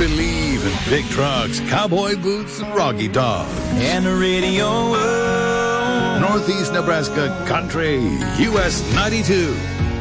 believe in big trucks, cowboy boots, and Rocky Dog. And the radio. Northeast Nebraska Country, US 92.